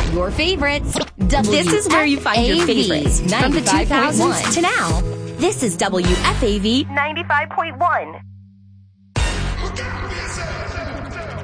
Your favorites. This is where you find your favorites. From the 2000s to now. This is WFAV 95.1.